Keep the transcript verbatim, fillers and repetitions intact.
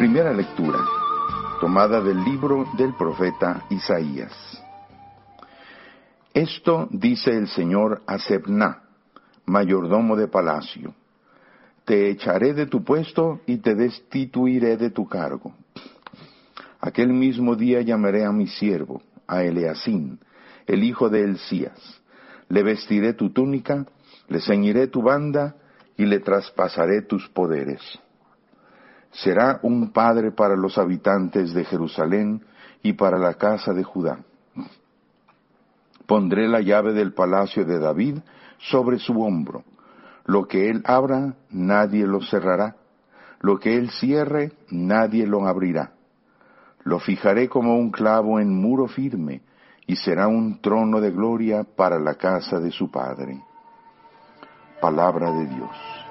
Primera lectura, tomada del libro del profeta Isaías. Esto dice el Señor a Sebna, mayordomo de palacio: te echaré de tu puesto y te destituiré de tu cargo. Aquel mismo día llamaré a mi siervo, a Eleazín, el hijo de Hilcías. Le vestiré tu túnica, le ceñiré tu banda y le traspasaré tus poderes. Será un padre para los habitantes de Jerusalén y para la casa de Judá. Pondré la llave del palacio de David sobre su hombro. Lo que él abra, nadie lo cerrará. Lo que él cierre, nadie lo abrirá. Lo fijaré como un clavo en muro firme, y será un trono de gloria para la casa de su padre. Palabra de Dios.